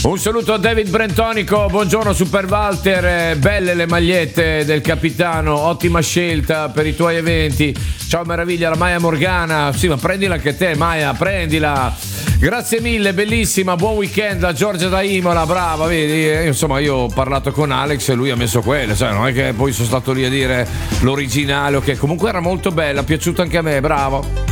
Un saluto a David Brentonico, buongiorno Super Walter, belle le magliette del capitano, ottima scelta per i tuoi eventi. Ciao meraviglia, la Maya Morgana, sì ma prendila anche te Maya, prendila. Grazie mille, bellissima, buon weekend a Giorgia da Imola, brava, vedi, insomma io ho parlato con Alex e lui ha messo quelle, sai, non è che poi sono stato lì a dire l'originale, ok, comunque era molto bella, piaciuta anche a me, bravo.